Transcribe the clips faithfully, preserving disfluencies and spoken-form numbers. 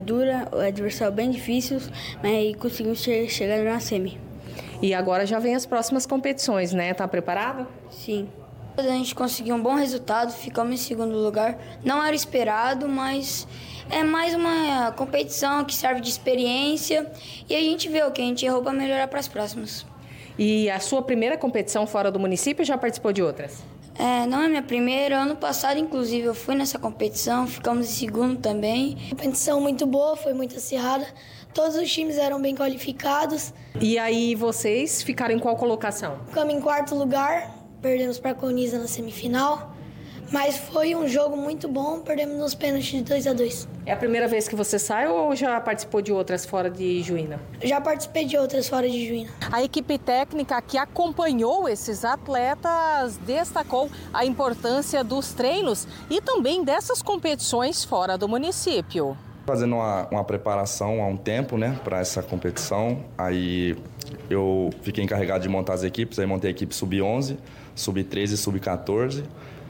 Dura, o adversário bem difícil, mas conseguimos chegar na semi. E agora já vem as próximas competições, né? Tá preparado? Sim. A gente conseguiu um bom resultado, ficamos em segundo lugar. Não era esperado, mas é mais uma competição que serve de experiência e a gente vê o que a gente errou para melhorar para as próximas. E a sua primeira competição fora do município, já participou de outras? É, não é minha primeira. Ano passado, inclusive, eu fui nessa competição, ficamos em segundo também. Competição muito boa, foi muito acirrada. Todos os times eram bem qualificados. E aí vocês ficaram em qual colocação? Ficamos em quarto lugar, perdemos para a Coniza na semifinal. Mas foi um jogo muito bom, perdemos nos pênaltis de dois a dois. É a primeira vez que você sai ou já participou de outras fora de Juína? Já participei de outras fora de Juína. A equipe técnica que acompanhou esses atletas destacou a importância dos treinos e também dessas competições fora do município. Fazendo uma, uma preparação há um tempo, né, para essa competição, aí eu fiquei encarregado de montar as equipes, aí montei a equipe sub onze, sub treze e sub quatorze.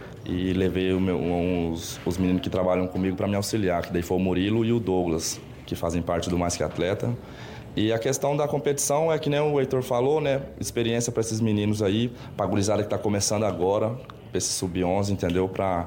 E levei o meu, uns, os meninos que trabalham comigo para me auxiliar, que daí foi o Murilo e o Douglas, que fazem parte do Mais Que Atleta. E a questão da competição é que nem o Heitor falou, né? Experiência para esses meninos aí, para a gurizada que está começando agora, para esse sub onze, entendeu? Para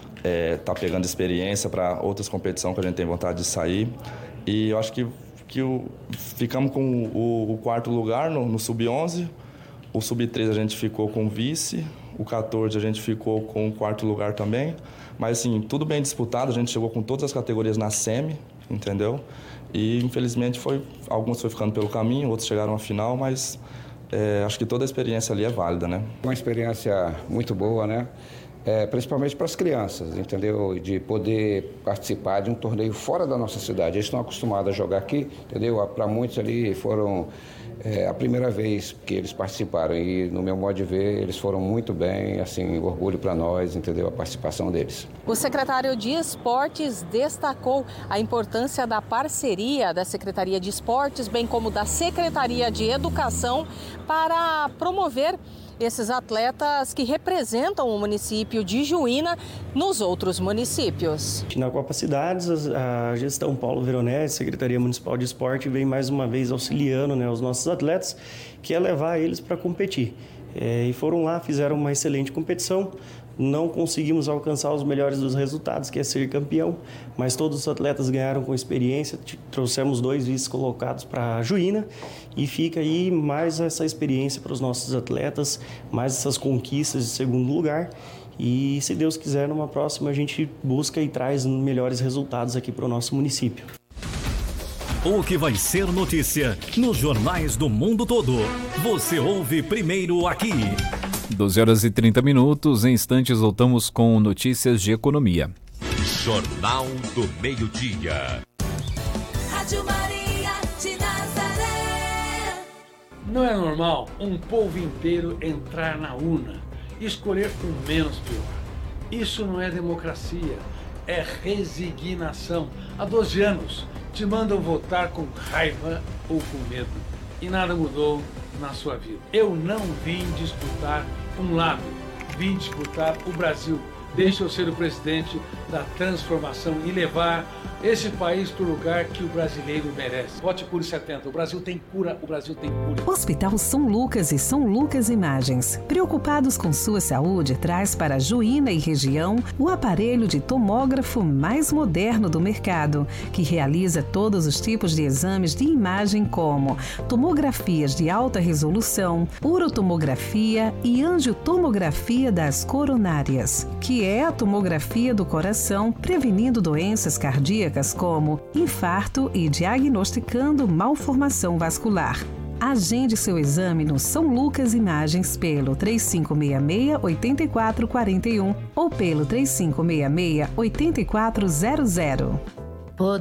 é, tá pegando experiência para outras competições que a gente tem vontade de sair. E eu acho que, que o, ficamos com o, o quarto lugar no, no sub onze, o sub treze a gente ficou com vice, o quatorze a gente ficou com o quarto lugar também, mas assim, tudo bem disputado, a gente chegou com todas as categorias na semi, entendeu? E infelizmente foi, alguns foi ficando pelo caminho, outros chegaram à final, mas é, acho que toda a experiência ali é válida, né? Uma experiência muito boa, né? É, principalmente para as crianças, entendeu? De poder participar de um torneio fora da nossa cidade. Eles estão acostumados a jogar aqui, entendeu? Para muitos ali foram é, a primeira vez que eles participaram e, no meu modo de ver, eles foram muito bem, assim, orgulho para nós, entendeu? A participação deles. O secretário de Esportes destacou a importância da parceria da Secretaria de Esportes, bem como da Secretaria de Educação, para promover esses atletas que representam o município de Juína nos outros municípios. Na Copa Cidades, a gestão Paulo Veronese, Secretaria Municipal de Esporte, vem mais uma vez auxiliando, né, os nossos atletas, que é levar eles para competir. É, e foram lá, fizeram uma excelente competição. Não conseguimos alcançar os melhores dos resultados, que é ser campeão, mas todos os atletas ganharam com experiência. Trouxemos dois vice-colocados para Juína e fica aí mais essa experiência para os nossos atletas, mais essas conquistas de segundo lugar. E, se Deus quiser, numa próxima a gente busca e traz melhores resultados aqui para o nosso município. O que vai ser notícia nos jornais do mundo todo. Você ouve primeiro aqui. doze horas e trinta minutos, em instantes voltamos com notícias de economia. Jornal do Meio-Dia. Rádio Maria de Nazaré. Não é normal um povo inteiro entrar na urna e escolher o menos pior. Isso não é democracia, é resignação. Há doze anos te mandam votar com raiva ou com medo e nada mudou na sua vida. Eu não vim disputar um lado, vim disputar o Brasil. Deixa eu ser o presidente da transformação e levar esse país para o lugar que o brasileiro merece. Vote Cure setenta. O Brasil tem cura, o Brasil tem cura. Hospital São Lucas e São Lucas Imagens, preocupados com sua saúde, traz para Juína e região o aparelho de tomógrafo mais moderno do mercado, que realiza todos os tipos de exames de imagem como tomografias de alta resolução, urotomografia e angiotomografia das coronárias, que é a tomografia do coração, prevenindo doenças cardíacas como infarto e diagnosticando malformação vascular. Agende seu exame no São Lucas Imagens pelo três cinco seis seis, oito quatro quatro um ou pelo três cinco seis seis, oito quatro zero zero.